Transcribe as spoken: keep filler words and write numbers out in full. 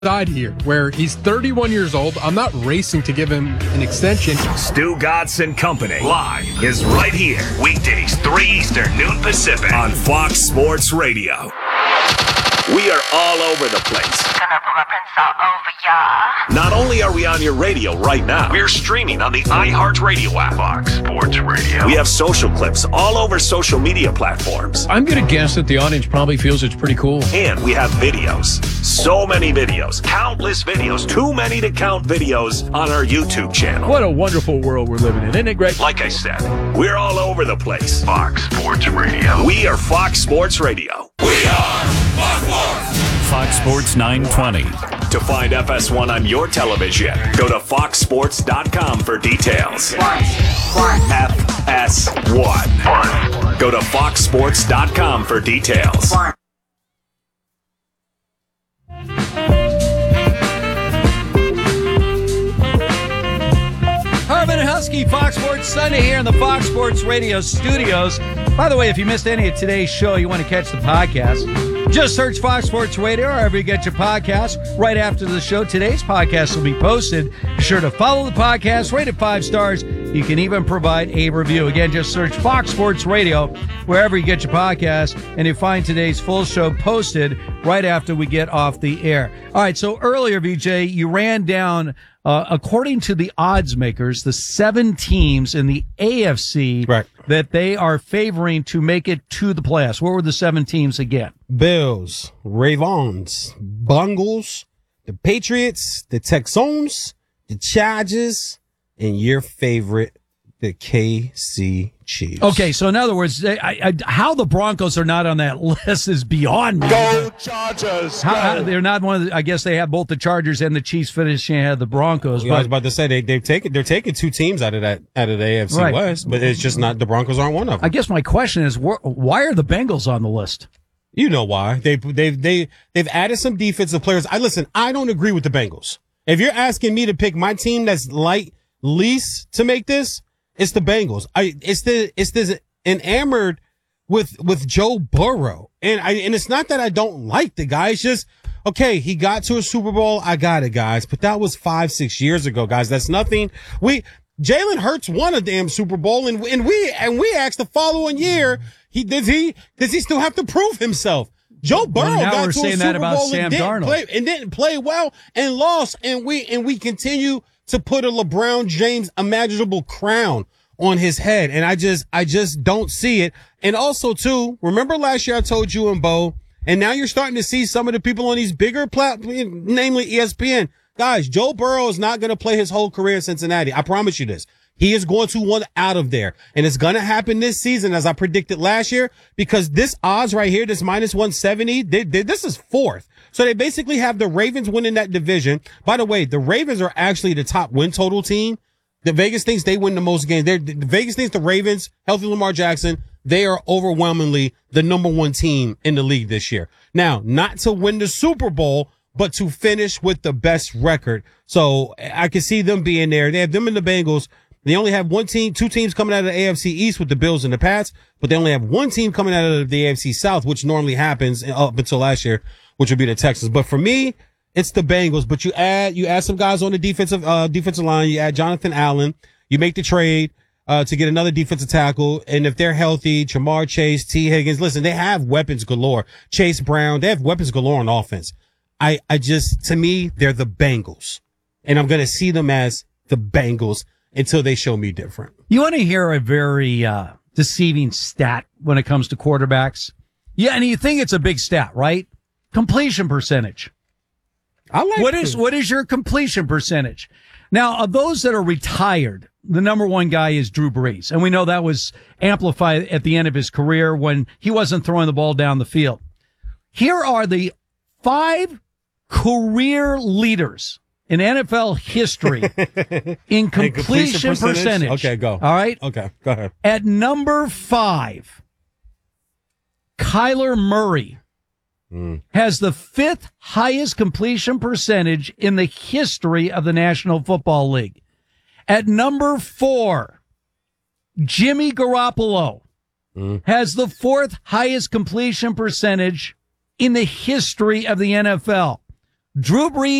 side here where he's thirty-one years old. I'm not racing to give him an extension. Stu Godson Company live is right here. Weekdays, three Eastern, noon Pacific on Fox Sports Radio. We are all over the place. Gonna put my prints all over ya. Not only are we on your radio right now, we're streaming on the iHeartRadio app. Fox Sports Radio. We have social clips all over social media platforms. I'm going to guess that the audience probably feels it's pretty cool. And we have videos. So many videos. Countless videos. Too many to count videos on our YouTube channel. What a wonderful world we're living in. Isn't it great? Like I said, we're all over the place. Fox Sports Radio. We are Fox Sports Radio. We are Fox Sports. Fox Sports nine twenty. To find F S one on your television, go to fox sports dot com for details. One, one. F S one. Go to fox sports dot com for details. One. Harmon and Husky, Fox Sports Sunday here in the Fox Sports Radio studios. By the way, if you missed any of today's show, you want to catch the podcast, just search Fox Sports Radio or wherever you get your podcast. Right after the show, today's podcast will be posted. Be sure to follow the podcast, rate it five stars. You can even provide a review. Again, just search Fox Sports Radio wherever you get your podcast, and you find today's full show posted right after we get off the air. All right, so earlier, V J, you ran down, uh, according to the odds makers, the seven teams in the A F C right. that they are favoring to make it to the playoffs. What were the seven teams again? Bills, Ravens, Bengals, the Patriots, the Texans, the Chargers, and your favorite, the K C Chiefs. Okay, so in other words, I, I, how the Broncos are not on that list is beyond me. Go Chargers! How, go. how, they're not one of the, I guess they have both the Chargers and the Chiefs finishing ahead of the Broncos. Well, but, I was about to say they they've taken they're taking two teams out of that out of the A F C Right. West, but it's just not the Broncos aren't one of them. I guess my question is, wh- why are the Bengals on the list? You know why? They they they they've added some defensive players. I listen. I don't agree with the Bengals. If you're asking me to pick my team that's light least to make this, it's the Bengals. I it's the it's this enamored with with Joe Burrow, and I and it's not that I don't like the guy. It's just okay. He got to a Super Bowl. I got it, guys. But that was five six years ago, guys. That's nothing. We Jalen Hurts won a damn Super Bowl, and and we and we asked the following year. He does he does he still have to prove himself? Joe Burrow well, now got we're to saying a that Super about Bowl Sam and didn't Darnold. play and didn't play well and lost, and we and we continue to put a LeBron James imaginable crown on his head, and I just I just don't see it. And also too, remember last year I told you and Bo, and now you're starting to see some of the people on these bigger platforms, namely E S P N. Guys, Joe Burrow is not going to play his whole career in Cincinnati. I promise you this. He is going to want out of there. And it's going to happen this season, as I predicted last year, because this odds right here, this minus one seventy, they, they, this is fourth. So they basically have the Ravens winning that division. By the way, the Ravens are actually the top win total team. The Vegas thinks they win the most games. They're, the Vegas thinks the Ravens, healthy Lamar Jackson, they are overwhelmingly the number one team in the league this year. Now, not to win the Super Bowl, but to finish with the best record. So I can see them being there. They have them and the Bengals. They only have one team, two teams coming out of the A F C East with the Bills and the Pats, but they only have one team coming out of the A F C South, which normally happens up until last year, which would be the Texans. But for me, it's the Bengals. But you add, you add some guys on the defensive, uh, defensive line. You add Jonathan Allen. You make the trade, uh, to get another defensive tackle. And if they're healthy, Jamar Chase, T. Higgins, listen, they have weapons galore. Chase Brown, they have weapons galore on offense. I, I just, to me, they're the Bengals. And I'm going to see them as the Bengals until they show me different. You want to hear a very uh, deceiving stat when it comes to quarterbacks? Yeah, and you think it's a big stat, right? Completion percentage. I like what is what is your completion percentage? Now, of those that are retired, the number one guy is Drew Brees, and we know that was amplified at the end of his career when he wasn't throwing the ball down the field. Here are the five career leaders in N F L history in completion, completion percentage? percentage. Okay, go. All right? Okay, go ahead. At number five, Kyler Murray mm. has the fifth highest completion percentage in the history of the National Football League. At number four, Jimmy Garoppolo mm. has the fourth highest completion percentage in the history of the N F L. Drew Brees